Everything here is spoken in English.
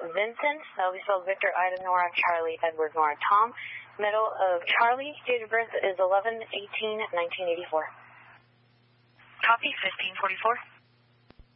Vincent. That will be spelled Victor, Ida, Nora, Charlie, Edward, Nora, Tom. Middle of Charlie. Date of birth is 11/18/1984. Copy, 1544.